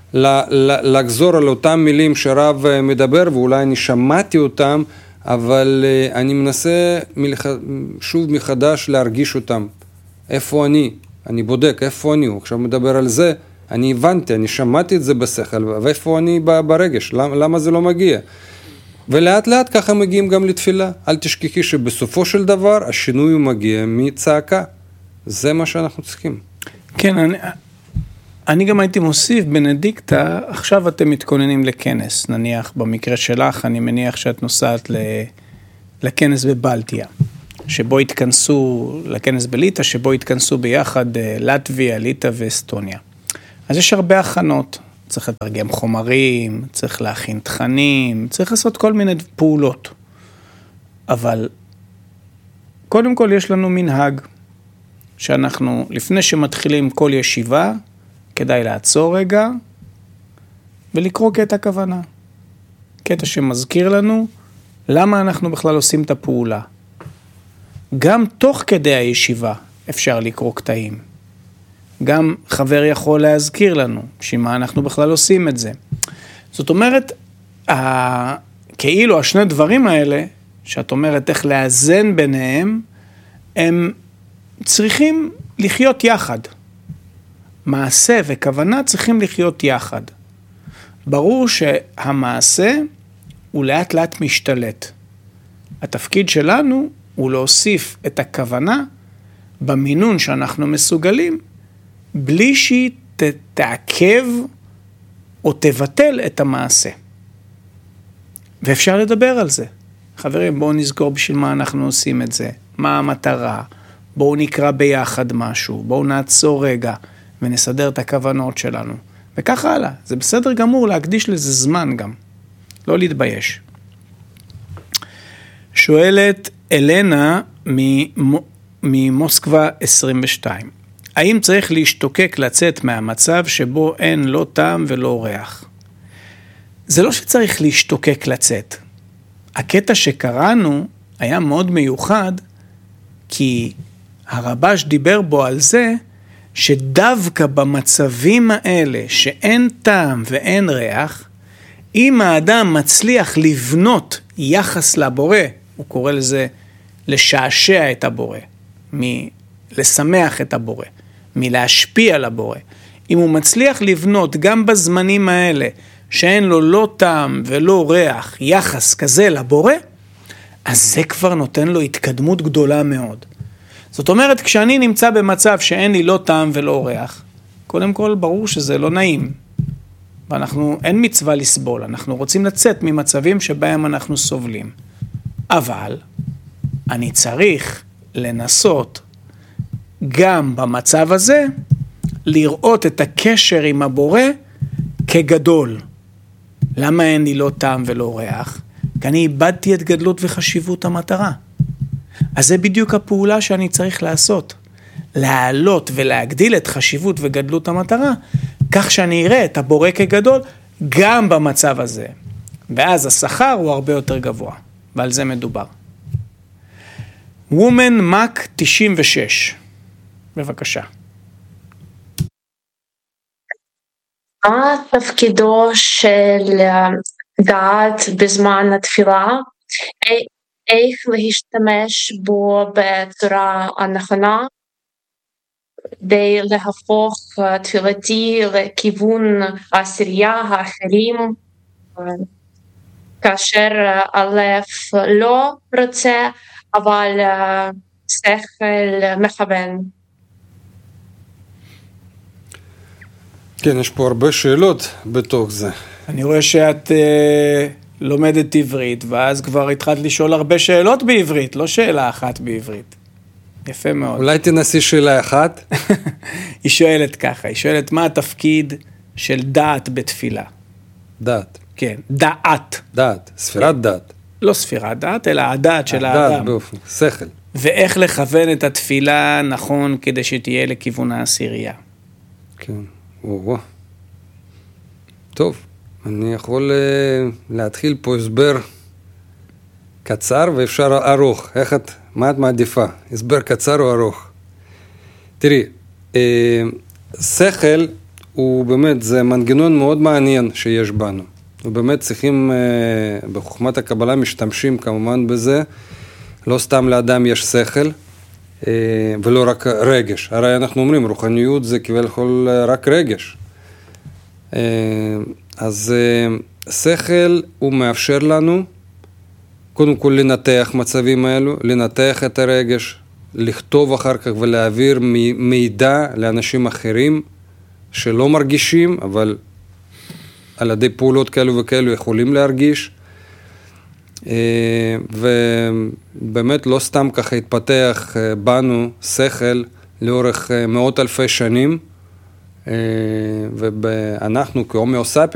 לחזור על אותם מילים שרב מדבר, ואולי אני שמעתי אותם, אבל אני מנסה שוב מחדש להרגיש אותם. איפה אני בודק איפה אני, הוא עכשיו מדבר על זה, אני הבנתי, אני שמעתי את זה בשכל, ואיפה אני ברגש, למה זה לא מגיע? ולאט לאט ככה מגיעים גם לתפילה. אל תשכחי שבסופו של דבר השינוי הוא מגיע מצעקה. זה מה שאנחנו צריכים. כן, אני גם הייתי מוסיף, בנדיקטה, עכשיו אתם מתכוננים לכנס, נניח במקרה שלך, אני מניח שאת נוסעת לכנס בבלטיה, שבו התכנסו, לכנס בליטא, שבו התכנסו ביחד לטביה, ליטא ואסטוניה. אז יש הרבה הכנות, צריך לתרגם חומרים, צריך להכין תכנים, צריך לעשות כל מיני פעולות. אבל קודם כל יש לנו מנהג, שאנחנו, לפני שמתחילים כל ישיבה, כדאי לעצור רגע, ולקרוא קטע כוונה. קטע שמזכיר לנו, למה אנחנו בכלל עושים את הפעולה. גם תוך כדי הישיבה אפשר לקרוא קטעים. גם חבר יכול להזכיר לנו, שמה אנחנו בכלל עושים את זה. זאת אומרת, כאילו השני דברים האלה, שאת אומרת איך לאזן ביניהם, הם צריכים לחיות יחד. מעשה וכוונה צריכים לחיות יחד. ברור שהמעשה הוא לאט לאט משתלט. התפקיד שלנו הוא להוסיף את הכוונה במינון שאנחנו מסוגלים, בלי שהיא תעכב או תבטל את המעשה. ואפשר לדבר על זה. חברים, בואו נזכור בשביל מה אנחנו עושים את זה. מה המטרה? בואו נקרא ביחד משהו. בואו נעצור רגע ונסדר את הכוונות שלנו. וכך הלאה. זה בסדר גמור להקדיש לזה זמן גם. לא להתבייש. שואלת אלנה ממוסקבה 22. האם צריך להשתוקק לצאת מהמצב שבו אין לא טעם ולא ריח? זה לא שצריך להשתוקק לצאת. הקטע שקראנו היה מאוד מיוחד, כי הרבש דיבר בו על זה, שדווקא במצבים האלה שאין טעם ואין ריח, אם האדם מצליח לבנות יחס לבורא, הוא קורא לזה לשעשע את הבורא, לשמח את הבורא, מלהשפיע על הבורא. אם הוא מצליח לבנות גם בזמנים האלה, שאין לו לא טעם ולא ריח, יחס כזה לבורא, אז זה כבר נותן לו התקדמות גדולה מאוד. זאת אומרת, כשאני נמצא במצב שאין לי לא טעם ולא ריח, קודם כל ברור שזה לא נעים. אין מצווה לסבול, אנחנו רוצים לצאת ממצבים שבהם אנחנו סובלים. אבל אני צריך לנסות גם במצב הזה, לראות את הקשר עם הבורא כגדול. למה אין לי לא טעם ולא ריח? כי אני איבדתי את גדלות וחשיבות המטרה. אז זה בדיוק הפעולה שאני צריך לעשות. להעלות ולהגדיל את חשיבות וגדלות המטרה, כך שאני אראה את הבורא כגדול גם במצב הזה. ואז השכר הוא הרבה יותר גבוה. ועל זה מדובר. וומן מק 96. בבקשה. מה תפקידו של דעת בזמן התפילה? איך להשתמש בו בצורה הנכונה, כדי להפוך תפילתי לכיוון העשירייה האחרים, כאשר הלב לא רוצה, אבל שכל מכוון. כן, יש פה הרבה שאלות בתוך זה. אני רואה שאת לומדת עברית, ואז כבר התחלת לשאול הרבה שאלות בעברית, לא שאלה אחת בעברית. יפה מאוד. אולי תנסי שאלה אחת? היא שואלת ככה, היא שואלת מה התפקיד של דעת בתפילה. דעת. כן, דעת. דעת, ספירת דעת. לא ספירת דעת, אלא הדעת של האדם. דעת באופן, שכל. ואיך לכוון את התפילה נכון כדי שתהיה לכיוון העשירייה. כן, וואו. טוב, אני יכול להתחיל פה הסבר קצר ואפשר ארוך. מה את מעדיפה? הסבר קצר או ארוך? תראי, שכל הוא באמת, זה מנגנון מאוד מעניין שיש בנו. ובאמת צריכים, בחוכמת הקבלה משתמשים כמובן בזה, לא סתם לאדם יש שכל, ולא רק רגש. הרי אנחנו אומרים, רוחניות זה כביכול רק רגש. אז שכל הוא מאפשר לנו, קודם כל לנתח מצבים האלו, לנתח את הרגש, לכתוב אחר כך ולהעביר מידע לאנשים אחרים שלא מרגישים, אבל על ידי פעולות כאלו וכאלו יכולים להרגיש. ובאמת לא סתם ככה התפתח בנו שכל לאורך מאות אלפי שנים, ואנחנו כהומו ספיאנס